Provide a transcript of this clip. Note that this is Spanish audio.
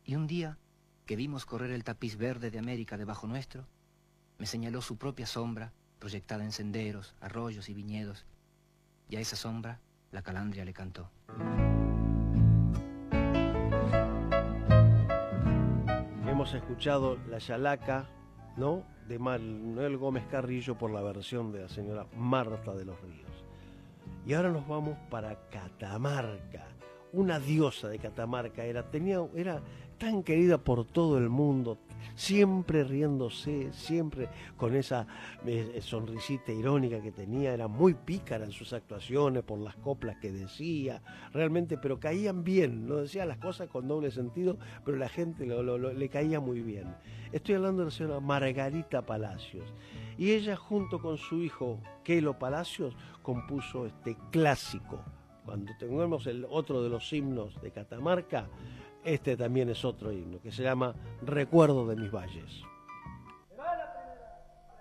Y un día, que vimos correr el tapiz verde de América debajo nuestro, me señaló su propia sombra, proyectada en senderos, arroyos y viñedos, y a esa sombra la calandria le cantó. Hemos escuchado La Yalaca, ¿no?, de Manuel Gómez Carrillo por la versión de la señora Marta de los Ríos. Y ahora nos vamos para Catamarca. Una diosa de Catamarca era tan querida por todo el mundo, siempre riéndose, siempre con esa sonrisita irónica que tenía, era muy pícara en sus actuaciones por las coplas que decía, realmente, pero caían bien, no decía las cosas con doble sentido, pero la gente le caía muy bien. Estoy hablando de la señora Margarita Palacios, y ella junto con su hijo Quelo Palacios compuso este clásico. Cuando tengamos el otro de los himnos de Catamarca, este también es otro himno, que se llama Recuerdo de mis valles.